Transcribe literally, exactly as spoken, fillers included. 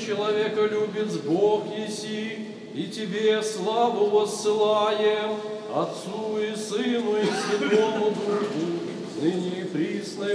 человеколюбец Бог еси, и Тебе славу воссылаем, Отцу и Сыну и Святому Духу, ныне и присно